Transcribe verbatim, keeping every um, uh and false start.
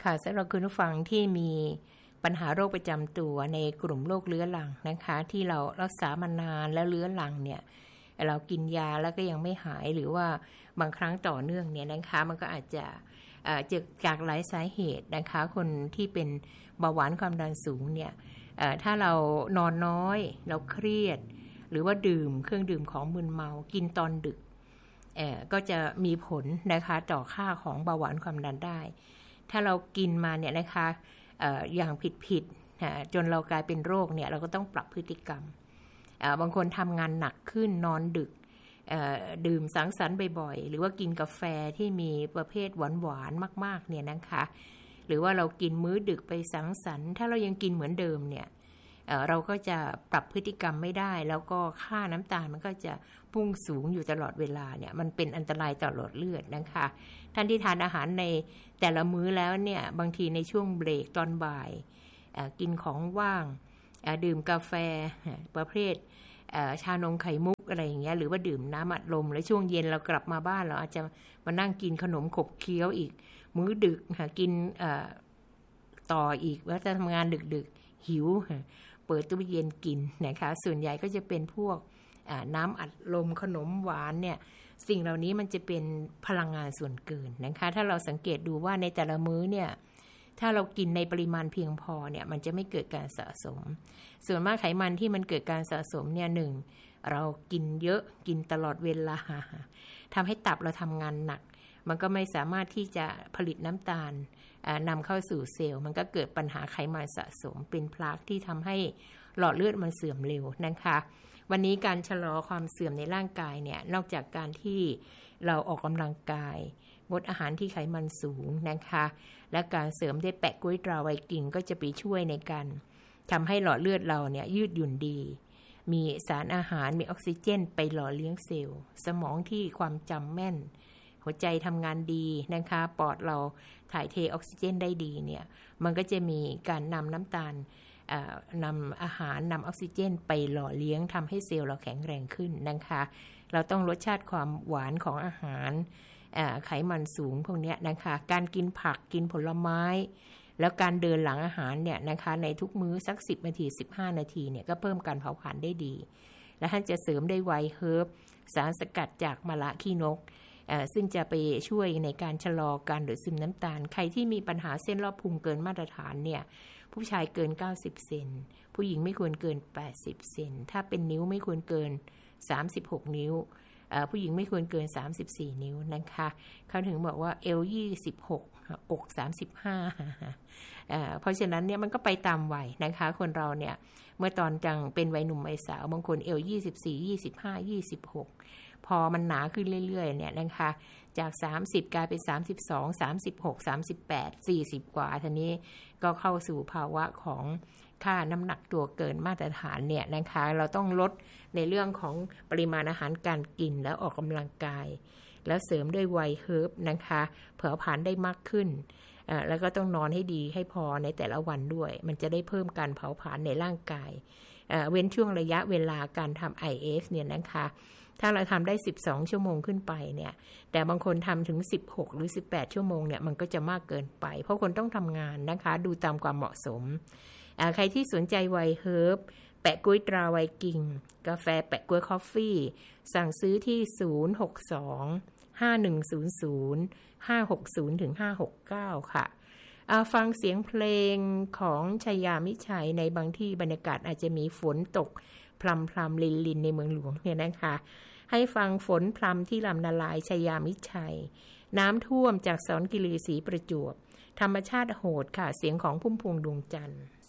ค่ะสำหรับคุณผู้ฟังที่มีปัญหาโรคประจำตัวในกลุ่มโรคเรื้อรังนะคะที่เรารักษามานานแล้วเรื้อรังเนี่ยเรากินยาแล้วก็ยังไม่หายหรือว่าบางครั้งต่อเนื่องเนี่ยนะคะมันก็อาจจะเกิดจากหลายสาเหตุนะคะคนที่เป็นเบาหวานความดันสูงเนี่ยถ้าเรานอนน้อยเราเครียดหรือว่าดื่มเครื่องดื่มของมึนเมากินตอนดึกก็จะมีผลนะคะต่อค่าของเบาหวานความดันได้ถ้าเรากินมาเนี่ยนะคะ อ, อย่างผิดๆจนเรากลายเป็นโรคเนี่ยเราก็ต้องปรับพฤติกรรมบางคนทำงานหนักขึ้นนอนดึกดื่มสังสรรค์บ่อยๆหรือว่ากินกาแฟที่มีประเภทหวานๆมากๆเนี่ยนะคะหรือว่าเรากินมื้อดึกไปสังสรรค์ถ้าเรายังกินเหมือนเดิมเนี่ยเราก็จะปรับพฤติกรรมไม่ได้แล้วก็ค่าน้ำตาลมันก็จะพุ่งสูงอยู่ตลอดเวลาเนี่ยมันเป็นอันตรายต่อหลอดเลือดนะคะท่านที่ทานอาหารในแต่ละมื้อแล้วเนี่ยบางทีในช่วงเบรกตอนบ่ายกินของว่างดื่มกาแฟประเภทชานมไข่มุกอะไรอย่างเงี้ยหรือว่าดื่มน้ำอัดลมแล้วช่วงเย็นเรากลับมาบ้านเราอาจจะมานั่งกินขนมขบเคี้ยวอีกมื้อดึกกินต่ออีกว่าจะทำงานดึกๆหิวเปิดตู้เย็นกินนะคะส่วนใหญ่ก็จะเป็นพวกน้ำอัดลมขนมหวานเนี่ยสิ่งเหล่านี้มันจะเป็นพลังงานส่วนเกินนะคะถ้าเราสังเกตดูว่าในแต่ละมื้อเนี่ยถ้าเรากินในปริมาณเพียงพอเนี่ยมันจะไม่เกิดการสะสมส่วนมากไขมันที่มันเกิดการสะสมเนี่ยหนึ่งเรากินเยอะกินตลอดเวลาทำให้ตับเราทำงานหนักมันก็ไม่สามารถที่จะผลิตน้ำตาลนำเข้าสู่เซลล์มันก็เกิดปัญหาไขมันสะสมเป็นพลากที่ทำให้หลอดเลือดมันเสื่อมเร็วนะคะวันนี้การชะลอความเสื่อมในร่างกายเนี่ยนอกจากการที่เราออกกำลังกายงดอาหารที่ไขมันสูงนะคะและการเสริมด้วยแปะกล้วยตราไวกิ้งก็จะไปช่วยในการทำให้หลอดเลือดเราเนี่ยยืดหยุ่นดีมีสารอาหารมีออกซิเจนไปหล่อเลี้ยงเซลล์สมองที่ความจำแม่นหัวใจทำงานดีนะคะปอดเราถ่ายเทออกซิเจนได้ดีเนี่ยมันก็จะมีการนำน้ำตาลนำอาหารนำออกซิเจนไปหล่อเลี้ยงทำให้เซลล์เราแข็งแรงขึ้นนะคะเราต้องลดชาติความหวานของอาหารไขมันสูงพวกนี้นะคะการกินผักกินผลไม้แล้วการเดินหลังอาหารเนี่ยนะคะในทุกมื้อสักสิบนาทีสิบห้านาทีเนี่ยก็เพิ่มการเผาผลาญได้ดีและท่านจะเสริมได้ไวเฮิร์บสารสกัดจากมะระขี้นกซึ่งจะไปช่วยในการชะลอการดูดซึมน้ำตาลใครที่มีปัญหาเส้นรอบพุงเกินมาตรฐานเนี่ยผู้ชายเกินเก้าสิบเซนผู้หญิงไม่ควรเกินแปดสิบเซนถ้าเป็นนิ้วไม่ควรเกินสามสิบหกนิ้วผู้หญิงไม่ควรเกินสามสิบสี่นิ้วนะคะเขาถึงบอกว่าเอวยี่สิบหกอกสามสิบห้าเพราะฉะนั้นเนี่ยมันก็ไปตามวัยนะคะคนเราเนี่ยเมื่อตอนจังเป็นวัยหนุ่มวัยสาวบางคนเอวยี่สิบสี่ ยี่สิบห้า ยี่สิบหกพอมันหนาขึ้นเรื่อยๆเนี่ยนะคะจากสามสิบกลายเป็นสามสิบสอง สามสิบหก สามสิบแปด สี่สิบกว่าทีนี้ก็เข้าสู่ภาวะของค่าน้ำหนักตัวเกินมาตรฐานเนี่ยนะคะเราต้องลดในเรื่องของปริมาณอาหารการกินแล้วออกกำลังกายแล้วเสริมด้วยไวเฮิร์บนะคะเผาผลาญได้มากขึ้นแล้วก็ต้องนอนให้ดีให้พอในแต่ละวันด้วยมันจะได้เพิ่มการเผาผลาญในร่างกายเว้นช่วงระยะเวลาการทำ ไอ เอฟ เนี่ยนะคะถ้าเราทำได้สิบสองชั่วโมงขึ้นไปเนี่ยแต่บางคนทำถึงสิบหกหรือสิบแปดชั่วโมงเนี่ยมันก็จะมากเกินไปเพราะคนต้องทำงานนะคะดูตามความเหมาะสมใครที่สนใจไวเฮิร์บแปะกล้วยตราไวกิ้งกาแฟแปะกล้วยคอฟฟี่สั่งซื้อที่ศูนย์ หก สอง ห้า หนึ่ง ศูนย์ ศูนย์ ห้า หก ศูนย์ ถึง ห้า หก เก้าค่ะฟังเสียงเพลงของชยามิชัยในบางที่บรรยากาศอาจจะมีฝนตกพลำๆลินๆในเมืองหลวงเนี่ยนะคะให้ฟังฝนพรำที่ลำนาลายชยามิชัยน้ำท่วมจากสอนกิรีศรีประจวบธรรมชาติโหดค่ะเสียงของพุ่มพวงดวงจันทร์